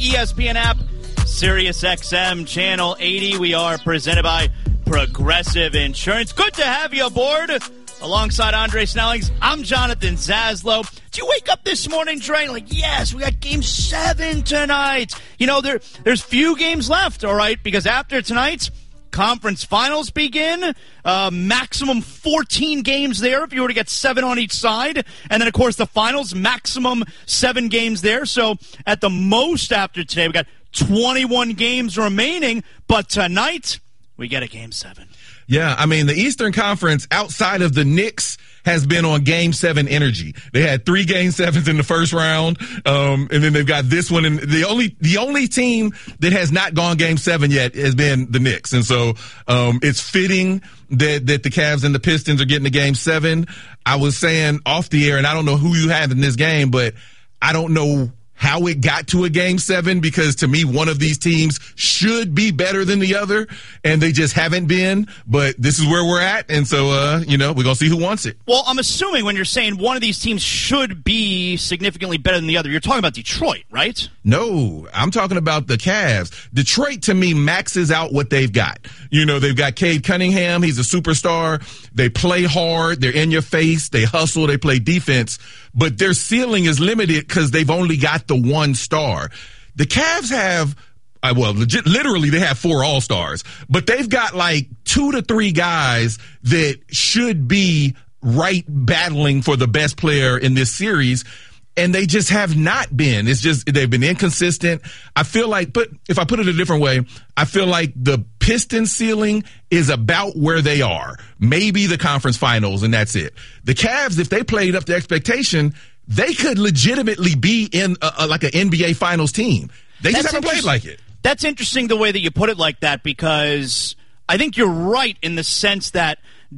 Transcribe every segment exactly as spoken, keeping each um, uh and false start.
E S P N app, Sirius X M Channel eighty. We are presented by Progressive Insurance. Good to have you aboard. Alongside Andre Snellings, I'm Jonathan Zaslow. Did you wake up this morning, Dre? Like, yes, we got game seven tonight. You know, there there's few games left, all right, because after tonight's conference finals begin, uh, maximum fourteen games there if you were to get seven on each side. And then, of course, the finals, maximum seven games there. So at the most after today, we got twenty-one games remaining. But tonight, we get a game seven. Yeah, I mean, the Eastern Conference, outside of the Knicks, has been on game seven energy. They had three game sevens in the first round, um, and then they've got this one. And the only the only team that has not gone game seven yet has been the Knicks. And so um, it's fitting that, that the Cavs and the Pistons are getting to game seven. I was saying off the air, and I don't know who you have in this game, but I don't know how it got to a game seven, because to me, one of these teams should be better than the other, and they just haven't been. But this is where we're at, and so, uh, you know, we're going to see who wants it. Well, I'm assuming when you're saying one of these teams should be significantly better than the other, you're talking about Detroit, right? No, I'm talking about the Cavs. Detroit, to me, maxes out what they've got. You know, they've got Cade Cunningham. He's a superstar. They play hard. They're in your face. They hustle. They play defense. But their ceiling is limited because they've only got the one star. The Cavs have, uh, well, legit, literally they have four all-stars, but they've got like two to three guys that should be right battling for the best player in this series, and they just have not been. It's just they've been inconsistent. I feel like, but if I put it a different way, I feel like the Pistons ceiling is about where they are. Maybe the conference finals, and that's it. The Cavs, if they played up to expectation, they could legitimately be in a, a, like an N B A Finals team. They just That's haven't played like it. That's interesting the way that you put it like that, because I think you're right in the sense that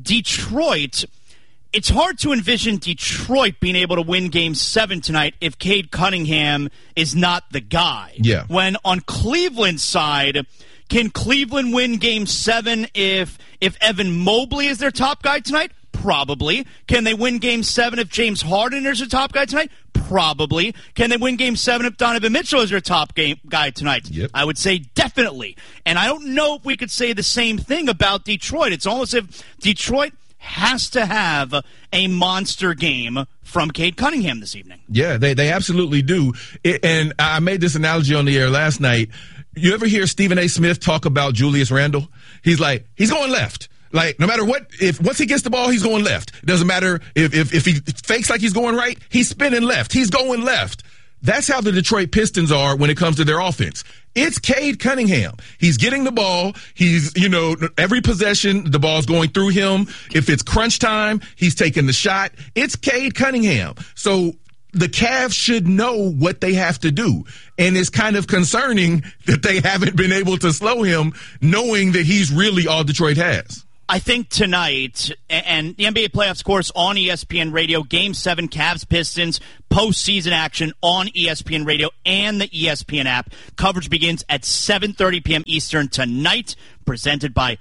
Detroit, it's hard to envision Detroit being able to win game seven tonight if Cade Cunningham is not the guy. Yeah. When on Cleveland's side, can Cleveland win game seven if if Evan Mobley is their top guy tonight? Probably. Can they win game seven if James Harden is their top guy tonight? Probably. Can they win game seven if Donovan Mitchell is their top game guy tonight? Yep. I would say definitely. And I don't know if we could say the same thing about Detroit. It's almost as if Detroit has to have a monster game from Cade Cunningham this evening. Yeah, they, they absolutely do. It, and I made this analogy on the air last night. You ever hear Stephen A. Smith talk about Julius Randle? He's like, he's going left. Like, no matter what, if once he gets the ball, he's going left. It doesn't matter if, if, if he fakes like he's going right, he's spinning left. He's going left. That's how the Detroit Pistons are when it comes to their offense. It's Cade Cunningham. He's getting the ball. He's, you know, every possession, the ball's going through him. If it's crunch time, he's taking the shot. It's Cade Cunningham. So the Cavs should know what they have to do. And it's kind of concerning that they haven't been able to slow him, knowing that he's really all Detroit has. I think tonight, and the N B A playoffs, of course, on E S P N Radio, Game seven, Cavs-Pistons, postseason action on E S P N Radio and the E S P N app. Coverage begins at seven thirty p.m. Eastern tonight, presented by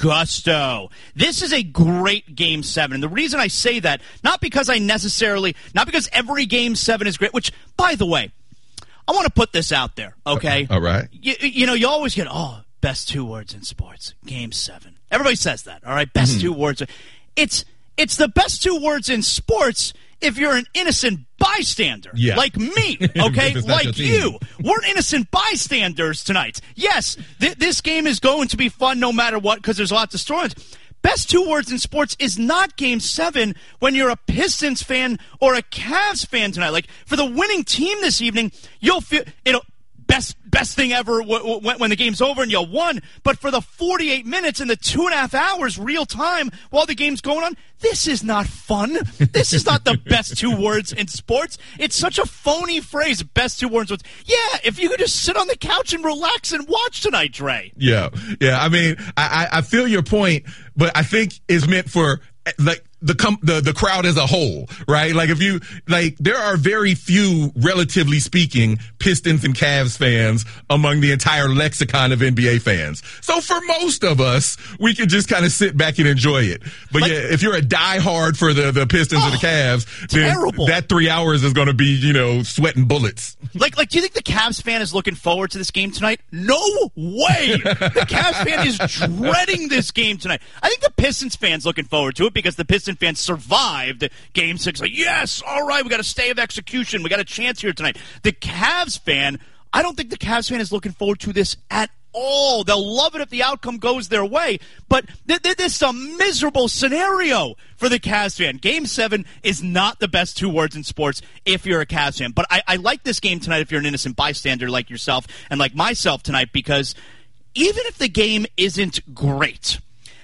Gusto. This is a great Game seven. And the reason I say that, not because I necessarily, not because every Game seven is great, which, by the way, I want to put this out there, okay? All right. You, you know, you always get, oh, best two words in sports, Game seven. Everybody says that, all right? Best mm-hmm. two words. It's it's the best two words in sports if you're an innocent bystander, yeah. like me, okay? Like you. We're innocent bystanders tonight. Yes, th- this game is going to be fun no matter what because there's lots of storylines. Best two words in sports is not Game seven when you're a Pistons fan or a Cavs fan tonight. Like, for the winning team this evening, you'll feel it'll best best thing ever w- w- when the game's over and you won. But for the forty-eight minutes and the two and a half hours real time while the game's going on, this is not fun. This is not the best two words in sports. It's such a phony phrase, best two words. Yeah, if you could just sit on the couch and relax and watch tonight, Dre. Yeah, yeah. I mean, I, I feel your point, but I think it's meant for, like, the com- the the crowd as a whole, right? Like if you like, there are very few, relatively speaking, Pistons and Cavs fans among the entire lexicon of N B A fans. So for most of us, we can just kind of sit back and enjoy it. But like, yeah, if you're a diehard for the the Pistons oh, or the Cavs, then terrible. That three hours is going to be, you know, sweating bullets. Like like, do you think the Cavs fan is looking forward to this game tonight? No way. The Cavs fan is dreading this game tonight. I think the Pistons fan's looking forward to it because the Pistons fans survived Game Six. Like, yes, all right, we got a stay of execution. We got a chance here tonight. The Cavs fan, I don't think the Cavs fan is looking forward to this at all. They'll love it if the outcome goes their way, but th- th- this is a miserable scenario for the Cavs fan. Game seven is not the best two words in sports if you're a Cavs fan, but I, I like this game tonight if you're an innocent bystander like yourself and like myself tonight, because even if the game isn't great,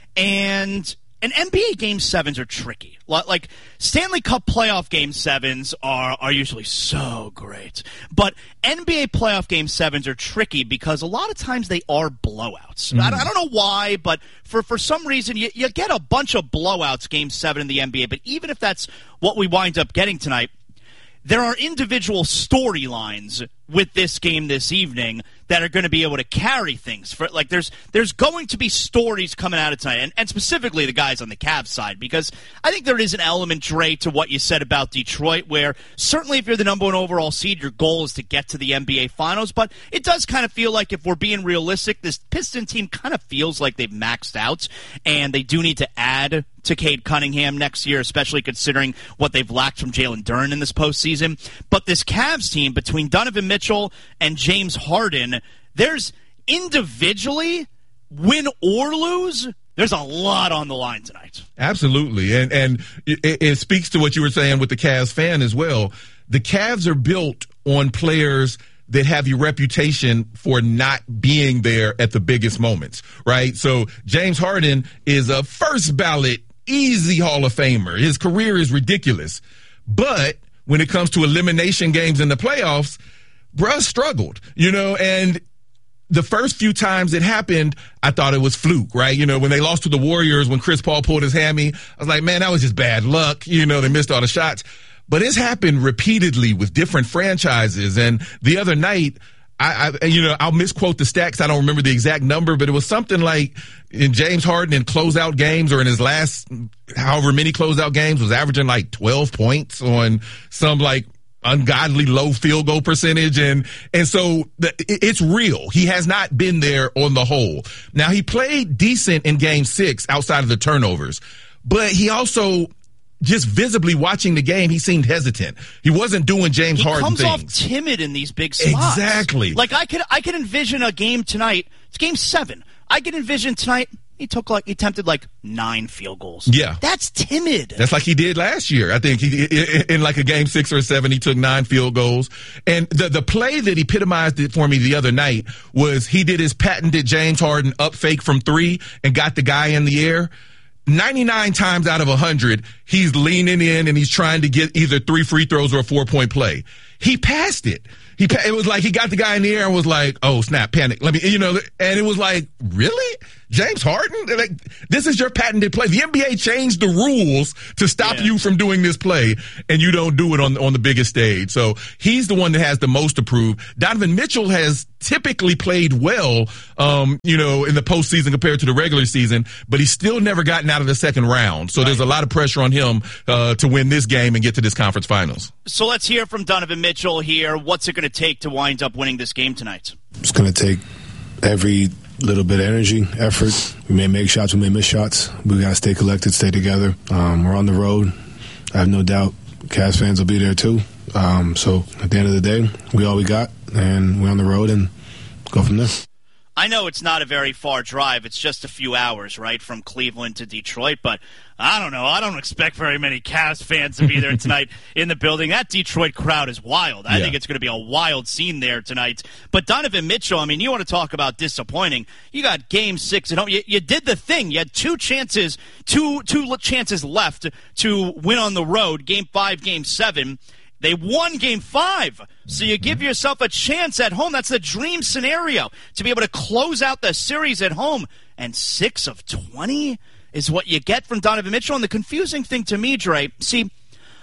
and and N B A Game sevens are tricky. Like, Stanley Cup playoff Game sevens are, are usually so great. But N B A playoff Game sevens are tricky because a lot of times they are blowouts. Mm. I, I don't know why, but for, for some reason you, you get a bunch of blowouts Game seven in the N B A. But even if that's what we wind up getting tonight, there are individual storylines with this game this evening that are going to be able to carry things. For like, there's there's going to be stories coming out of tonight, and, and specifically the guys on the Cavs side, because I think there is an element, Dre, to what you said about Detroit, where certainly if you're the number one overall seed, your goal is to get to the N B A Finals, but it does kind of feel like, if we're being realistic, this Piston team kind of feels like they've maxed out, and they do need to add to Cade Cunningham next year, especially considering what they've lacked from Jalen Duren in this postseason. But this Cavs team, between Donovan Mitchell and James Harden, there's individually, win or lose, there's a lot on the line tonight. Absolutely. And and it, it speaks to what you were saying with the Cavs fan as well. The Cavs are built on players that have your reputation for not being there at the biggest moments, right? So James Harden is a first ballot, easy Hall of Famer. His career is ridiculous. But when it comes to elimination games in the playoffs, bruh struggled, you know, and the first few times it happened, I thought it was fluke, right? You know, when they lost to the Warriors, when Chris Paul pulled his hammy, I was like, man, that was just bad luck. You know, they missed all the shots. But it's happened repeatedly with different franchises. And the other night, I, I you know, I'll misquote the stats. I don't remember the exact number, but it was something like in James Harden in closeout games, or in his last however many closeout games, was averaging like twelve points on some like ungodly low field goal percentage. And, and so the, it's real. He has not been there on the whole. Now, he played decent in game six outside of the turnovers, but he also, just visibly watching the game, he seemed hesitant. He wasn't doing James he Harden things. He comes off timid in these big spots. Exactly. Like, I could, I could envision a game tonight. It's game seven. I could envision tonight, he took like, he attempted like nine field goals. Yeah. That's timid. That's like he did last year. I think he, in like a game six or seven, he took nine field goals. And the, the play that epitomized it for me the other night was he did his patented James Harden up fake from three and got the guy in the air. ninety-nine times out of one hundred, he's leaning in and he's trying to get either three free throws or a four-point play. He passed it. He It was like he got the guy in the air and was like, oh, snap, panic. Let me, you know, and it was like, really? James Harden? Like, this is your patented play. The N B A changed the rules to stop yeah. you from doing this play, and you don't do it on, on the biggest stage. So he's the one that has the most to prove. Donovan Mitchell has typically played well, um, you know, in the postseason compared to the regular season, but he's still never gotten out of the second round. So right. there's a lot of pressure on him uh, to win this game and get to this conference finals. So let's hear from Donovan Mitchell here. What's it going to take to wind up winning this game tonight? It's going to take every little bit of energy, effort. We may make shots, we may miss shots. We got to stay collected, stay together. Um, we're on the road. I have no doubt Cavs fans will be there too. Um, so at the end of the day, we all we got, and we're on the road and go from there. I know it's not a very far drive. It's just a few hours, right, from Cleveland to Detroit. But I don't know. I don't expect very many Cavs fans to be there tonight in the building. That Detroit crowd is wild. I yeah. think it's going to be a wild scene there tonight. But Donovan Mitchell, I mean, you want to talk about disappointing. You got game six at home. You, you did the thing. You had two chances, two two chances left to win on the road, game five, game seven. They won game five. So you give yourself a chance at home. That's the dream scenario, to be able to close out the series at home. And six of twenty? is what you get from Donovan Mitchell. And the confusing thing to me, Dre, see,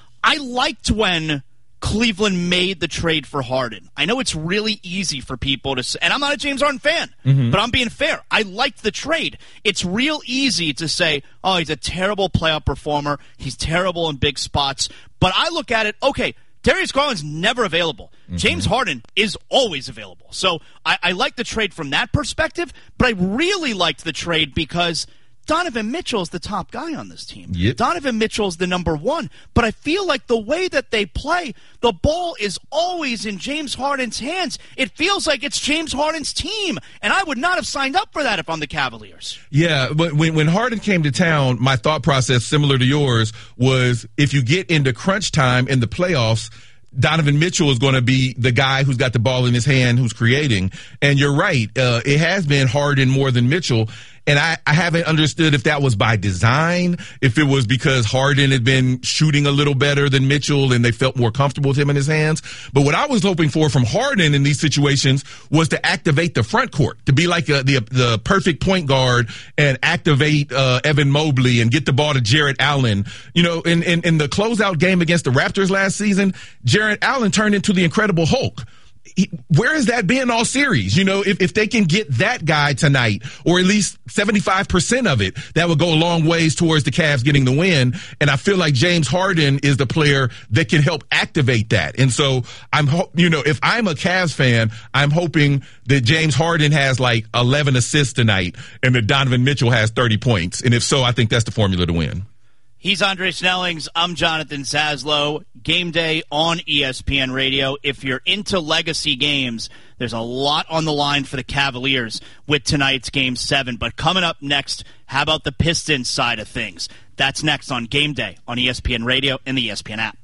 I liked when Cleveland made the trade for Harden. I know it's really easy for people to say, and I'm not a James Harden fan, mm-hmm. but I'm being fair. I liked the trade. It's real easy to say, oh, he's a terrible playoff performer. He's terrible in big spots. But I look at it, okay, Darius Garland's never available. Mm-hmm. James Harden is always available. So I, I like the trade from that perspective, but I really liked the trade because Donovan Mitchell is the top guy on this team. Yep. Donovan Mitchell is the number one. But I feel like the way that they play, the ball is always in James Harden's hands. It feels like it's James Harden's team. And I would not have signed up for that if I'm the Cavaliers. Yeah, but when, when Harden came to town, my thought process, similar to yours, was if you get into crunch time in the playoffs, Donovan Mitchell is going to be the guy who's got the ball in his hand, who's creating. And you're right. Uh, it has been Harden more than Mitchell. And I, I haven't understood if that was by design, if it was because Harden had been shooting a little better than Mitchell and they felt more comfortable with him in his hands. But what I was hoping for from Harden in these situations was to activate the front court, to be like a, the the perfect point guard and activate uh, Evan Mobley and get the ball to Jarrett Allen. You know, in, in, in the closeout game against the Raptors last season, Jarrett Allen turned into the Incredible Hulk. He, where has that been all series? You know, if, if they can get that guy tonight, or at least seventy-five percent of it, that would go a long ways towards the Cavs getting the win. And I feel like James Harden is the player that can help activate that. And so I'm, you know, if I'm a Cavs fan, I'm hoping that James Harden has like eleven assists tonight and that Donovan Mitchell has thirty points. And if so, I think that's the formula to win. He's Andre Snellings. I'm Jonathan Saslow. Game day on E S P N Radio. If you're into legacy games, there's a lot on the line for the Cavaliers with tonight's Game seven. But coming up next, how about the Pistons side of things? That's next on Game Day on E S P N Radio and the E S P N app.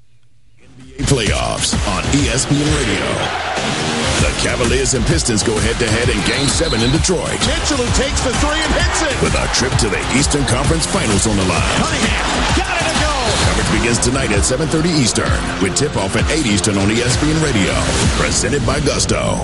N B A playoffs on E S P N Radio. The Cavaliers and Pistons go head-to-head in Game seven in Detroit. Mitchell who takes the three and hits it. With a trip to the Eastern Conference Finals on the line. Cunningham got it to go. Coverage begins tonight at seven thirty Eastern with tip-off at eight Eastern on E S P N Radio. Presented by Gusto.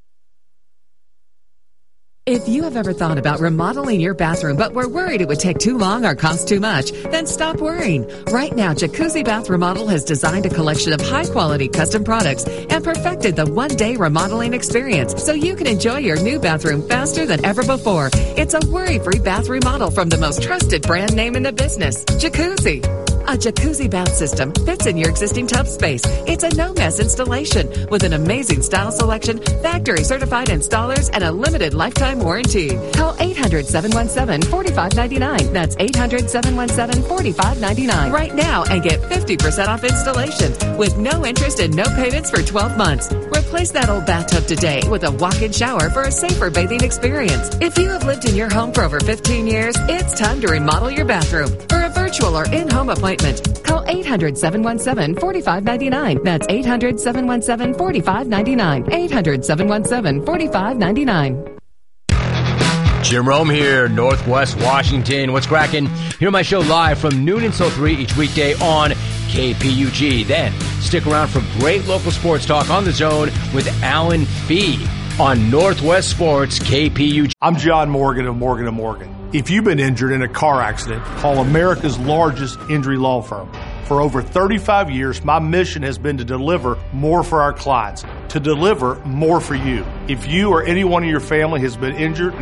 If you have ever thought about remodeling your bathroom but were worried it would take too long or cost too much, then stop worrying. Right now, Jacuzzi Bath Remodel has designed a collection of high-quality custom products and perfected the one-day remodeling experience so you can enjoy your new bathroom faster than ever before. It's a worry-free bath remodel from the most trusted brand name in the business, Jacuzzi. A jacuzzi bath system fits in your existing tub space. It's a no-mess installation with an amazing style selection, factory-certified installers, and a limited lifetime warranty. Call eight hundred, seven one seven, four five nine nine. That's eight hundred, seven one seven, four five nine nine right now and get fifty percent off installation with no interest and no payments for twelve months. Replace that old bathtub today with a walk-in shower for a safer bathing experience. If you have lived in your home for over fifteen years, it's time to remodel your bathroom. For a virtual or in-home appointment, call eight hundred, seven one seven, four five nine nine. That's eight hundred, seven one seven, four five nine nine. eight hundred, seven one seven, four five nine nine. Jim Rome here, Northwest Washington. What's cracking? Hear my show live from noon until three each weekday on K P U G. Then stick around for great local sports talk on the Zone with Alan Fee on Northwest Sports K P U G. I'm John Morgan of Morgan and Morgan. If you've been injured in a car accident, call America's largest injury law firm. For over thirty-five years, my mission has been to deliver more for our clients, to deliver more for you. If you or anyone in your family has been injured